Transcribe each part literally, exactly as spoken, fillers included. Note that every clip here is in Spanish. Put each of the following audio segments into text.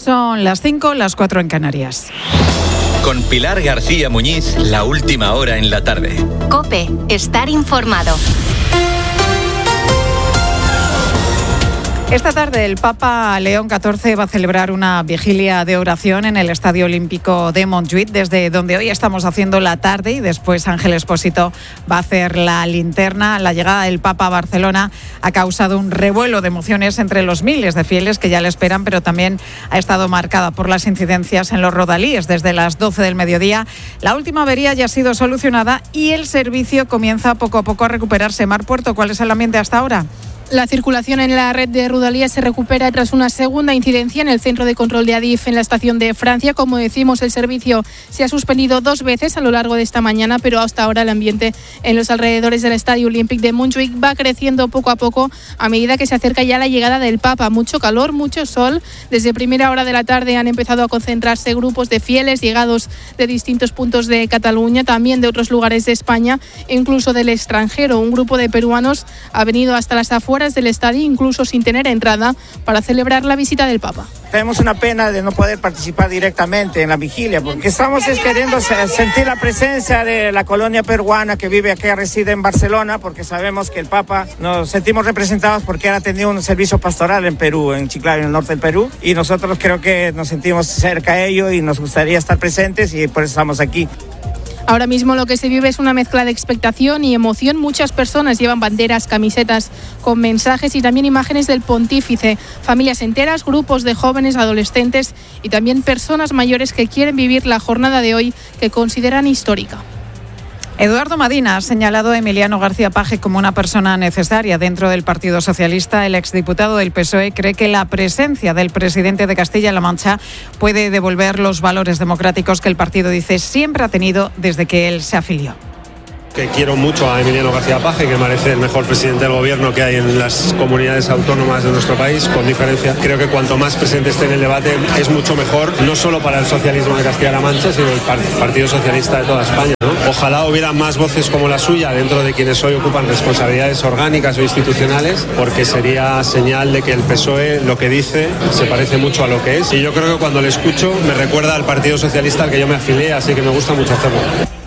Son las cinco, las cuatro en Canarias. Con Pilar García Muñiz, la última hora en la tarde. COPE, estar informado. Esta tarde el Papa León catorce va a celebrar una vigilia de oración en el Estadio Olímpico de Montjuïc, desde donde hoy estamos haciendo la tarde, y después Ángel Expósito va a hacer la linterna. La llegada del Papa a Barcelona ha causado un revuelo de emociones entre los miles de fieles que ya le esperan, pero también ha estado marcada por las incidencias en los rodalíes desde las doce del mediodía. La última avería ya ha sido solucionada y el servicio comienza poco a poco a recuperarse. Mar Puerto, ¿cuál es el ambiente hasta ahora? La circulación en la red de Rodalías se recupera tras una segunda incidencia en el centro de control de Adif en la estación de Francia. Como decimos, el servicio se ha suspendido dos veces a lo largo de esta mañana, pero hasta ahora el ambiente en los alrededores del Estadio Olímpic de Montjuïc va creciendo poco a poco a medida que se acerca ya la llegada del Papa. Mucho calor, mucho sol. Desde primera hora de la tarde han empezado a concentrarse grupos de fieles llegados de distintos puntos de Cataluña, también de otros lugares de España e incluso del extranjero. Un grupo de peruanos ha venido hasta las afueras del estadio, incluso sin tener entrada, para celebrar la visita del Papa. Tenemos una pena de no poder participar directamente en la vigilia, porque estamos queriendo sentir la presencia de la colonia peruana que vive aquí, reside en Barcelona, porque sabemos que el Papa, nos sentimos representados porque él ha tenido un servicio pastoral en Perú, en Chiclayo, en el norte del Perú, y nosotros creo que nos sentimos cerca de ello y nos gustaría estar presentes, y por eso estamos aquí. Ahora mismo lo que se vive es una mezcla de expectación y emoción. Muchas personas llevan banderas, camisetas con mensajes y también imágenes del pontífice. Familias enteras, grupos de jóvenes, adolescentes y también personas mayores que quieren vivir la jornada de hoy, que consideran histórica. Eduardo Madina ha señalado a Emiliano García Paje como una persona necesaria dentro del Partido Socialista. El exdiputado del P S O E cree que la presencia del presidente de Castilla-La Mancha puede devolver los valores democráticos que el partido dice siempre ha tenido desde que él se afilió. Que quiero mucho a Emiliano García Paje, que me parece el mejor presidente del gobierno que hay en las comunidades autónomas de nuestro país, con diferencia. Creo que cuanto más presente esté en el debate es mucho mejor, no solo para el socialismo de Castilla-La Mancha, sino el Partido Socialista de toda España, ¿no? Ojalá hubiera más voces como la suya dentro de quienes hoy ocupan responsabilidades orgánicas o institucionales, porque sería señal de que el P S O E lo que dice se parece mucho a lo que es. Y yo creo que cuando le escucho me recuerda al Partido Socialista al que yo me afilié, así que me gusta mucho hacerlo.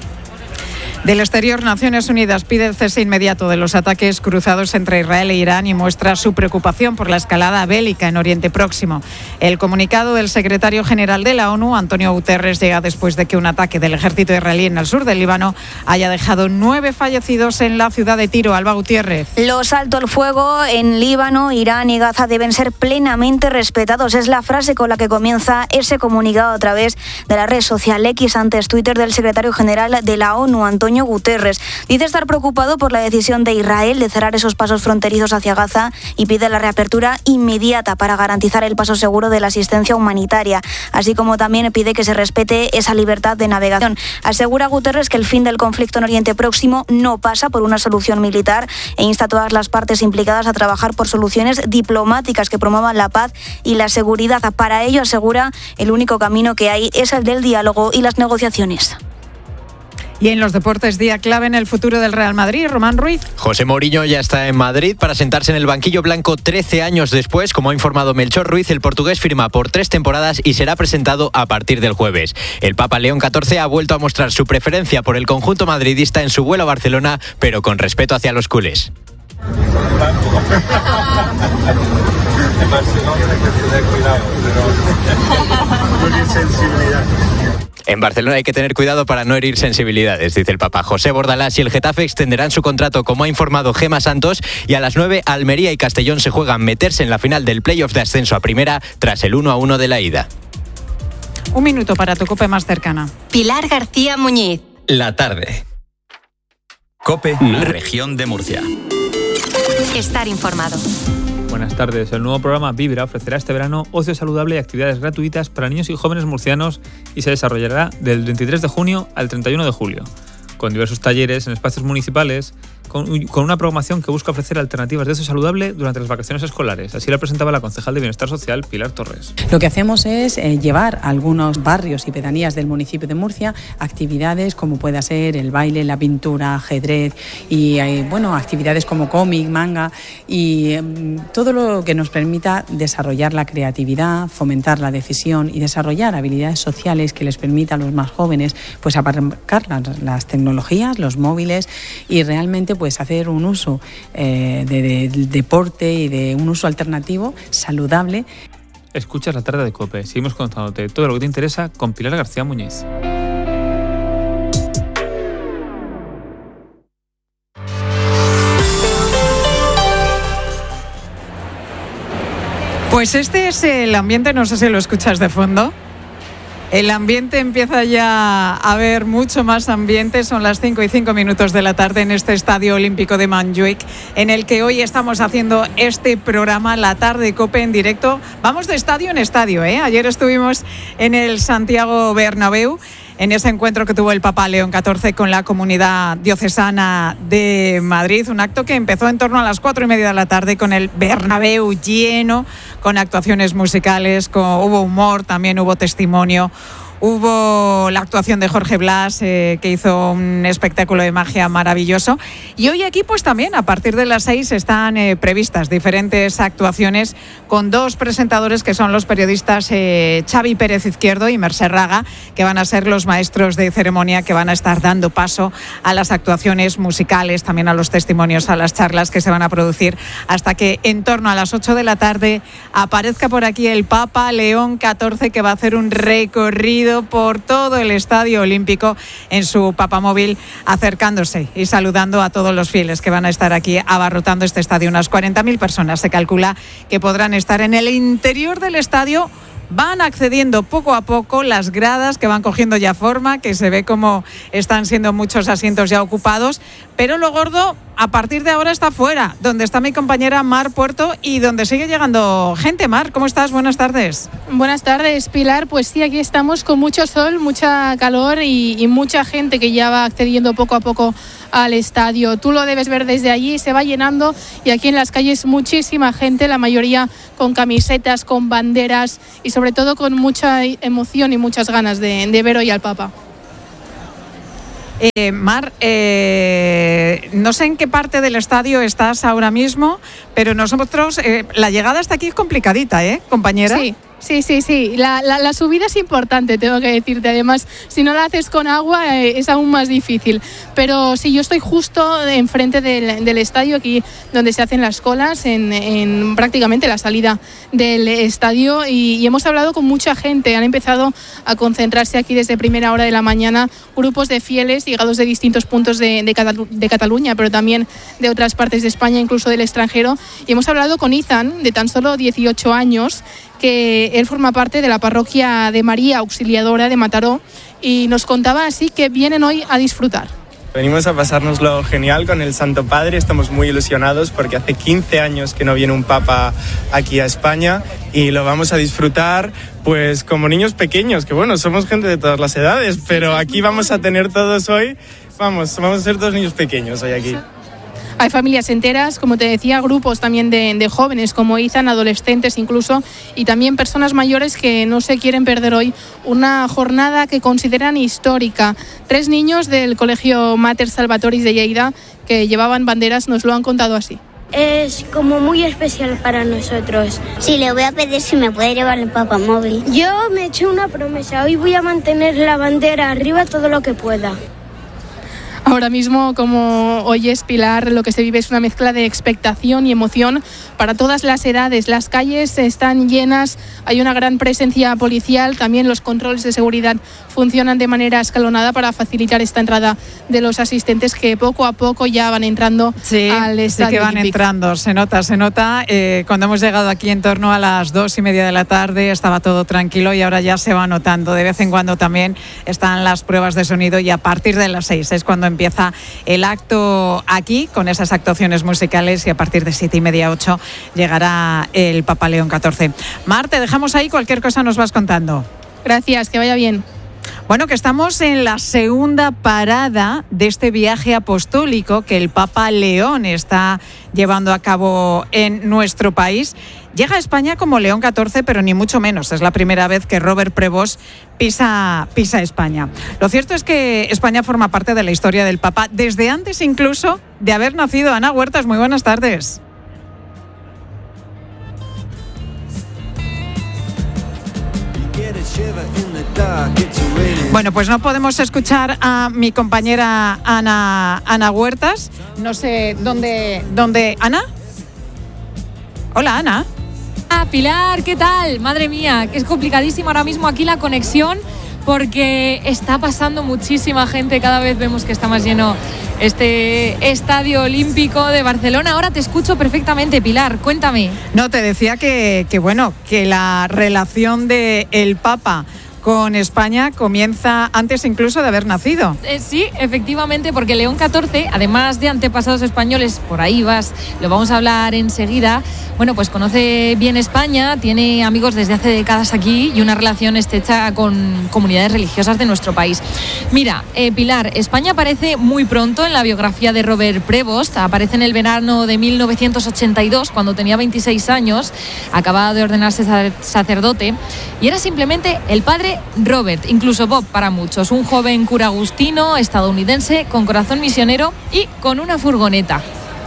Del exterior, Naciones Unidas pide el cese inmediato de los ataques cruzados entre Israel e Irán y muestra su preocupación por la escalada bélica en Oriente Próximo. El comunicado del secretario general de la ONU, Antonio Guterres, llega después de que un ataque del ejército israelí en el sur del Líbano haya dejado nueve fallecidos en la ciudad de Tiro. Alba Gutiérrez. Los altos al fuego en Líbano, Irán y Gaza deben ser plenamente respetados. Es la frase con la que comienza ese comunicado a través de la red social X, antes Twitter, del secretario general de la ONU, Antonio Guterres. Dice estar preocupado por la decisión de Israel de cerrar esos pasos fronterizos hacia Gaza y pide la reapertura inmediata para garantizar el paso seguro de la asistencia humanitaria, así como también pide que se respete esa libertad de navegación. Asegura Guterres que el fin del conflicto en Oriente Próximo no pasa por una solución militar e insta a todas las partes implicadas a trabajar por soluciones diplomáticas que promuevan la paz y la seguridad. Para ello, asegura, el único camino que hay es el del diálogo y las negociaciones. Y en los deportes, día clave en el futuro del Real Madrid, Román Ruiz. José Mourinho ya está en Madrid para sentarse en el banquillo blanco trece años después. Como ha informado Melchor Ruiz, el portugués firma por tres temporadas y será presentado a partir del jueves. El Papa León catorce ha vuelto a mostrar su preferencia por el conjunto madridista en su vuelo a Barcelona, pero con respeto hacia los culés. En Barcelona hay que tener cuidado para no herir sensibilidades, dice el Papa. José Bordalás y el Getafe extenderán su contrato, como ha informado Gemma Santos, y a las nueve Almería y Castellón se juegan meterse en la final del playoff de ascenso a primera tras el uno a uno de la ida. Un minuto para tu COPE más cercana. Pilar García Muñiz. La tarde. COPE, región de Murcia. Estar informado. Buenas tardes. El nuevo programa Vibra ofrecerá este verano ocio saludable y actividades gratuitas para niños y jóvenes murcianos y se desarrollará del veintitrés de junio al treinta y uno de julio, con diversos talleres en espacios municipales, con, con una programación que busca ofrecer alternativas de ocio saludable durante las vacaciones escolares. Así la presentaba la concejal de Bienestar Social, Pilar Torres. Lo que hacemos es eh, llevar a algunos barrios y pedanías del municipio de Murcia actividades como pueda ser el baile, la pintura, ajedrez y eh, bueno, actividades como cómic, manga y eh, todo lo que nos permita desarrollar la creatividad, fomentar la decisión y desarrollar habilidades sociales que les permita a los más jóvenes pues aparcar las, las tecnologías, los móviles y realmente pues hacer un uso eh, de, de, del deporte y de un uso alternativo saludable. Escuchas la tarde de COPE. Seguimos contándote todo lo que te interesa con Pilar García Muñiz. Pues este es el ambiente, no sé si lo escuchas de fondo. El ambiente empieza ya a haber mucho más ambiente. Son las cinco y cinco minutos de la tarde en este Estadio Olímpico de Montjuïc, en el que hoy estamos haciendo este programa, La Tarde COPE en directo. Vamos de estadio en estadio, ¿eh? Ayer estuvimos en el Santiago Bernabéu, en ese encuentro que tuvo el Papa León catorce con la comunidad diocesana de Madrid, un acto que empezó en torno a las cuatro y media de la tarde con el Bernabéu lleno, con actuaciones musicales, con, hubo humor, también hubo testimonio. Hubo la actuación de Jorge Blas, eh, que hizo un espectáculo de magia maravilloso. Y hoy aquí pues también, a partir de las seis, están eh, previstas diferentes actuaciones con dos presentadores que son los periodistas eh, Xavi Pérez Izquierdo y Mercè Raga, que van a ser los maestros de ceremonia que van a estar dando paso a las actuaciones musicales, también a los testimonios, a las charlas que se van a producir hasta que en torno a las ocho de la tarde aparezca por aquí el Papa León catorce, que va a hacer un recorrido por todo el Estadio Olímpico en su papamóvil, acercándose y saludando a todos los fieles que van a estar aquí abarrotando este estadio. Unas cuarenta mil personas se calcula que podrán estar en el interior del estadio. Van accediendo poco a poco, las gradas que van cogiendo ya forma, que se ve como están siendo muchos asientos ya ocupados, pero lo gordo a partir de ahora está fuera, donde está mi compañera Mar Puerto y donde sigue llegando gente. Mar, ¿cómo estás? Buenas tardes. Buenas tardes, Pilar. Pues sí, aquí estamos con mucho sol, mucha calor y, y mucha gente que ya va accediendo poco a poco al estadio. Tú lo debes ver desde allí, se va llenando y aquí en las calles muchísima gente, la mayoría con camisetas, con banderas y sobre todo con mucha emoción y muchas ganas de, de ver hoy al Papa. Eh, Mar, eh, no sé en qué parte del estadio estás ahora mismo, pero nosotros, eh, la llegada hasta aquí es complicadita, ¿eh, compañera? Sí. Sí, sí, sí. La, la, la subida es importante, tengo que decirte. Además, si no la haces con agua, eh, es aún más difícil. Pero sí, yo estoy justo enfrente del, del estadio, aquí donde se hacen las colas, en, en prácticamente la salida del estadio. Y, y hemos hablado con mucha gente. Han empezado a concentrarse aquí desde primera hora de la mañana grupos de fieles llegados de distintos puntos de, de, Catalu- de Cataluña, pero también de otras partes de España, incluso del extranjero. Y hemos hablado con Ethan, de tan solo dieciocho años, que él forma parte de la parroquia de María Auxiliadora de Mataró y nos contaba así que vienen hoy a disfrutar. Venimos a pasárnoslo genial con el Santo Padre, estamos muy ilusionados porque hace quince años que no viene un Papa aquí a España y lo vamos a disfrutar pues como niños pequeños, que bueno, somos gente de todas las edades, pero aquí vamos a tener todos hoy, vamos, vamos a ser dos niños pequeños hoy aquí. Hay familias enteras, como te decía, grupos también de, de jóvenes como Ethan, adolescentes incluso, y también personas mayores que no se quieren perder hoy una jornada que consideran histórica. Tres niños del Colegio Mater Salvatoris de Lleida que llevaban banderas nos lo han contado así. Es como muy especial para nosotros. Sí, le voy a pedir si me puede llevar el papamóvil. Yo me he hecho una promesa, hoy voy a mantener la bandera arriba todo lo que pueda. Ahora mismo, como oyes, Pilar, lo que se vive es una mezcla de expectación y emoción para todas las edades. Las calles están llenas, hay una gran presencia policial, también los controles de seguridad funcionan de manera escalonada para facilitar esta entrada de los asistentes que poco a poco ya van entrando sí, al estadio. Sí, que van olímpico. entrando, se nota, se nota. Eh, cuando hemos llegado aquí en torno a las dos y media de la tarde estaba todo tranquilo y ahora ya se va notando. De vez en cuando también están las pruebas de sonido y a partir de las seis es cuando empieza el acto aquí con esas actuaciones musicales y a partir de siete y media, ocho llegará el Papa León catorce. Mar, te dejamos ahí, cualquier cosa nos vas contando. Gracias, que vaya bien. Bueno, que estamos en la segunda parada de este viaje apostólico que el Papa León está llevando a cabo en nuestro país. Llega a España como León catorce, pero ni mucho menos. Es la primera vez que Robert Prevost pisa, pisa España. Lo cierto es que España forma parte de la historia del Papa desde antes incluso de haber nacido. Ana Huertas, muy buenas tardes. Bueno, pues no podemos escuchar a mi compañera Ana, Ana Huertas. No sé dónde, dónde... ¿Ana? Hola, Ana. Ah, Pilar, ¿qué tal? Madre mía, es complicadísima ahora mismo aquí la conexión porque está pasando muchísima gente. Cada vez vemos que está más lleno este Estadio Olímpico de Barcelona. Ahora te escucho perfectamente, Pilar, cuéntame. No, te decía que, que bueno, que la relación de el Papa con España comienza antes incluso de haber nacido. Eh, sí, efectivamente, porque León catorce, además de antepasados españoles, por ahí vas, lo vamos a hablar enseguida, bueno, pues conoce bien España, tiene amigos desde hace décadas aquí y una relación estrecha con comunidades religiosas de nuestro país. Mira, eh, Pilar, España aparece muy pronto en la biografía de Robert Prevost, aparece en el verano de mil novecientos ochenta y dos, cuando tenía veintiséis años, acababa de ordenarse sacerdote, y era simplemente el padre Robert, incluso Bob para muchos, un joven cura agustino estadounidense con corazón misionero y con una furgoneta.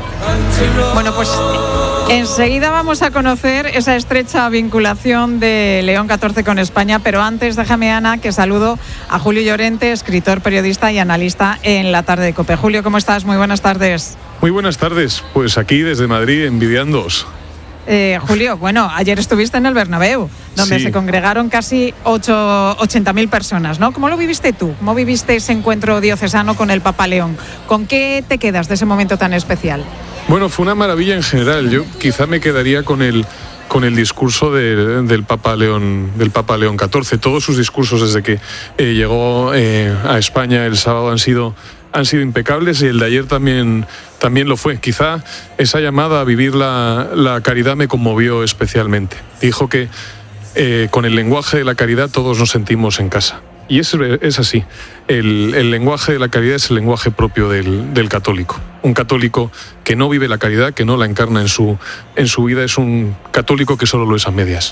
Bueno, pues enseguida vamos a conocer esa estrecha vinculación de León catorce con España, pero antes déjame, Ana, que saludo a Julio Llorente, escritor, periodista y analista en La Tarde de COPE. Julio, ¿cómo estás? Muy buenas tardes. Muy buenas tardes, pues aquí desde Madrid envidiándoos. Eh, Julio, bueno, ayer estuviste en el Bernabéu, donde sí. se congregaron casi ochenta mil personas, ¿no? ¿Cómo lo viviste tú? ¿Cómo viviste ese encuentro diocesano con el Papa León? ¿Con qué te quedas de ese momento tan especial? Bueno, fue una maravilla en general. Yo quizá me quedaría con el con el discurso de, del Papa León del Papa León catorce. Todos sus discursos desde que eh, llegó eh, a España el sábado han sido han sido impecables y el de ayer también, también lo fue. Quizá esa llamada a vivir la, la caridad me conmovió especialmente. Dijo que eh, con el lenguaje de la caridad todos nos sentimos en casa. Y es, es así. El, el lenguaje de la caridad es el lenguaje propio del, del católico. Un católico que no vive la caridad, que no la encarna en su, en su vida, es un católico que solo lo es a medias.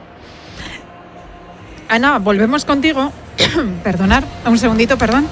Ana, volvemos contigo. Perdonar, un segundito, perdón.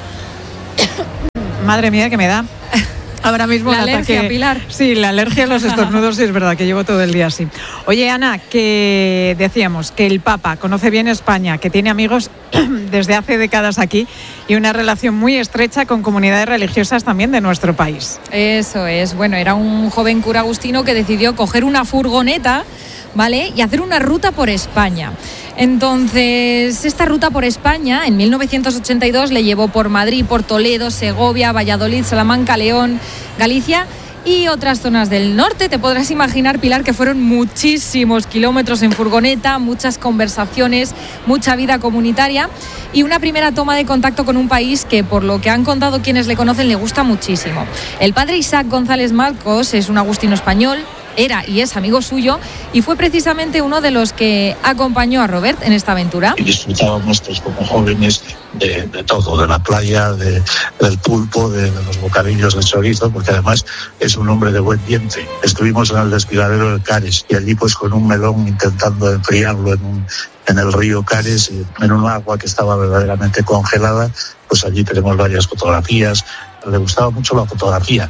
Madre mía, que me da ahora mismo la un alergia, ataque. Pilar. Sí, la alergia a los estornudos, sí, es verdad, que llevo todo el día así. Oye, Ana, que decíamos que el Papa conoce bien España, que tiene amigos desde hace décadas aquí y una relación muy estrecha con comunidades religiosas también de nuestro país. Eso es, bueno, era un joven cura agustino que decidió coger una furgoneta, ¿vale?, y hacer una ruta por España. Entonces, esta ruta por España en mil novecientos ochenta y dos le llevó por Madrid, por Toledo, Segovia, Valladolid, Salamanca, León, Galicia y otras zonas del norte. Te podrás imaginar, Pilar, que fueron muchísimos kilómetros en furgoneta, muchas conversaciones, mucha vida comunitaria y una primera toma de contacto con un país que, por lo que han contado quienes le conocen, le gusta muchísimo. El padre Isaac González Marcos es un agustino español, era y es amigo suyo y fue precisamente uno de los que acompañó a Robert en esta aventura. Y disfrutábamos pues, como jóvenes de, de todo, de la playa, de, del pulpo, de, de los bocadillos de chorizo, porque además es un hombre de buen diente. Estuvimos en el desfiladero de Cares y allí pues con un melón intentando enfriarlo en, un, en el río Cares, en un agua que estaba verdaderamente congelada, pues allí tenemos varias fotografías. Le gustaba mucho la fotografía.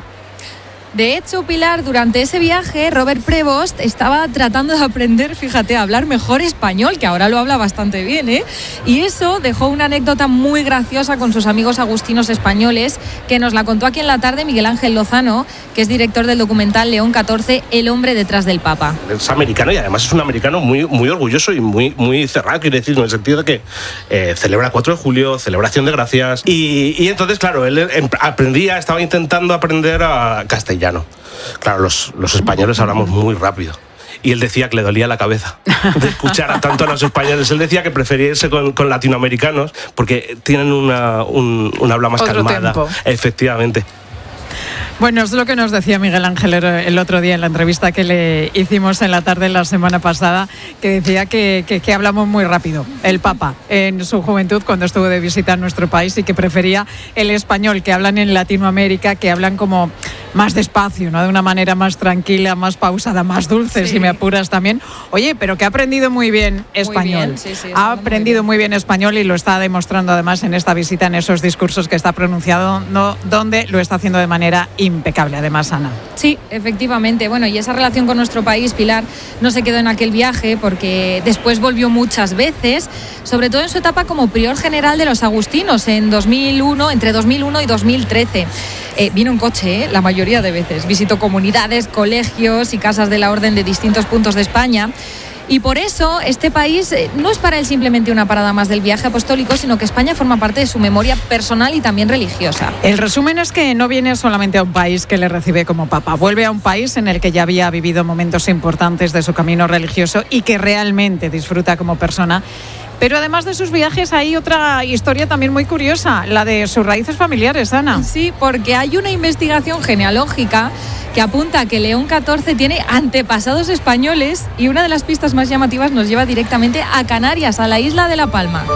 De hecho, Pilar, durante ese viaje, Robert Prevost estaba tratando de aprender, fíjate, a hablar mejor español, que ahora lo habla bastante bien, ¿eh? Y eso dejó una anécdota muy graciosa con sus amigos agustinos españoles, que nos la contó aquí en La Tarde Miguel Ángel Lozano, que es director del documental León catorce, El hombre detrás del Papa. Es americano y además es un americano muy, muy orgulloso y muy, muy cerrado, quiero decir, en el sentido de que eh, celebra cuatro de julio, celebración de gracias, y, y entonces, claro, él aprendía, estaba intentando aprender a castellano. Claro, los, los españoles hablamos muy rápido. Y él decía que le dolía la cabeza de escuchar a tanto a los españoles. Él decía que prefería irse con, con latinoamericanos porque tienen una, un, un habla más Otro calmada. tempo. Efectivamente. Bueno, es lo que nos decía Miguel Ángel el otro día en la entrevista que le hicimos en la tarde la semana pasada, que decía que, que, que hablamos muy rápido. El Papa, en su juventud, cuando estuvo de visita en nuestro país, y que prefería el español, que hablan en Latinoamérica, que hablan como más despacio, ¿no? De una manera más tranquila, más pausada, más dulce, sí. Si me apuras también. Oye, pero que ha aprendido muy bien español. Muy bien, sí, sí, ha aprendido muy bien. muy bien español y lo está demostrando además en esta visita, en esos discursos que está pronunciado, no, donde lo está haciendo de manera impecable, además, Ana. Sí, efectivamente. Bueno, y esa relación con nuestro país, Pilar, no se quedó en aquel viaje, porque después volvió muchas veces, sobre todo en su etapa como prior general de los agustinos en dos mil uno, entre dos mil uno y dos mil trece. Eh, vino en coche, ¿eh? La mayoría de veces. Visitó comunidades, colegios y casas de la orden de distintos puntos de España. Y por eso este país no es para él simplemente una parada más del viaje apostólico, sino que España forma parte de su memoria personal y también religiosa. El resumen es que no viene solamente a un país que le recibe como papa, vuelve a un país en el que ya había vivido momentos importantes de su camino religioso y que realmente disfruta como persona. Pero además de sus viajes hay otra historia también muy curiosa, la de sus raíces familiares, Ana. Sí, porque hay una investigación genealógica que apunta a que León catorce tiene antepasados españoles, y una de las pistas más llamativas nos lleva directamente a Canarias, a la isla de La Palma.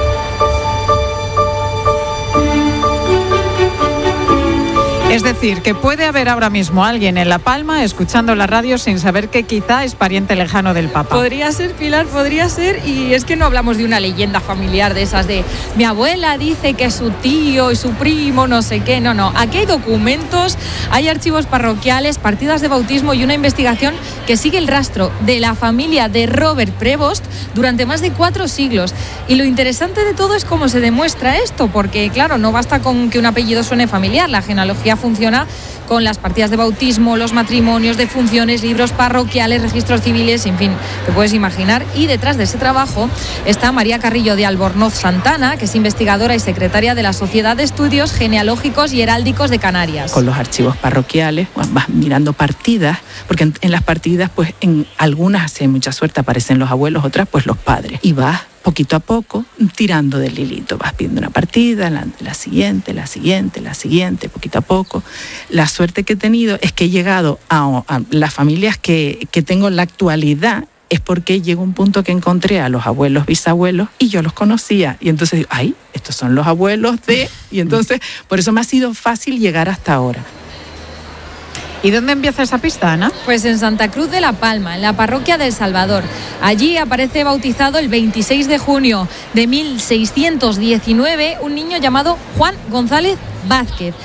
Es decir, que puede haber ahora mismo alguien en La Palma escuchando la radio sin saber que quizá es pariente lejano del Papa. Podría ser, Pilar, podría ser. Y es que no hablamos de una leyenda familiar de esas de mi abuela dice que su tío y su primo no sé qué. No, no. Aquí hay documentos, hay archivos parroquiales, partidas de bautismo y una investigación que sigue el rastro de la familia de Robert Prevost durante más de cuatro siglos. Y lo interesante de todo es cómo se demuestra esto, porque claro, no basta con que un apellido suene familiar. La genealogía funciona con las partidas de bautismo, los matrimonios, defunciones, libros parroquiales, registros civiles, en fin, te puedes imaginar. Y detrás de ese trabajo está María Carrillo de Albornoz Santana, que es investigadora y secretaria de la Sociedad de Estudios Genealógicos y Heráldicos de Canarias. Con los archivos parroquiales, pues vas mirando partidas, porque en, en las partidas, pues en algunas, si hay mucha suerte, aparecen los abuelos, otras pues los padres. Y vas poquito a poco tirando del hilito, vas viendo una partida, la, la siguiente, la siguiente, la siguiente, poquito a poco. La suerte que he tenido es que he llegado a, a las familias que, que tengo en la actualidad, es porque llegó un punto que encontré a los abuelos, bisabuelos, y yo los conocía. Y entonces digo, ay, estos son los abuelos de... Y entonces, por eso me ha sido fácil llegar hasta ahora. ¿Y dónde empieza esa pista, Ana? Pues en Santa Cruz de La Palma, en la parroquia del Salvador. Allí aparece bautizado el veintiséis de junio de mil seiscientos diecinueve un niño llamado Juan González Vázquez.